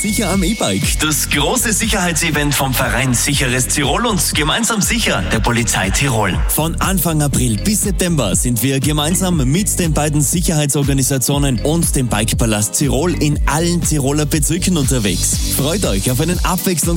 sicher am E-Bike. Das große Sicherheitsevent vom Verein Sicheres Tirol und gemeinsam sicher der Polizei Tirol. Von Anfang April bis September sind wir gemeinsam mit den beiden Sicherheitsorganisationen und dem Bikepalast Tirol in allen Tiroler Bezirken unterwegs. Freut euch auf einen abwechslungsreichen